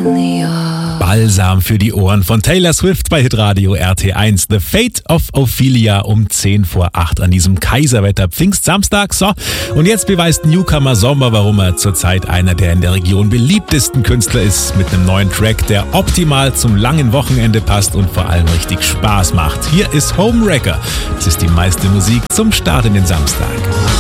Balsam für die Ohren von Taylor Swift bei Hitradio RT1. The Fate of Ophelia um 7:10 an diesem Kaiserwetter Pfingstsamstag. So, und jetzt beweist Newcomer Sommer, warum er zurzeit einer der in der Region beliebtesten Künstler ist, mit einem neuen Track, der optimal zum langen Wochenende passt und vor allem richtig Spaß macht. Hier ist Homewrecker. Es ist die meiste Musik zum Start in den Samstag.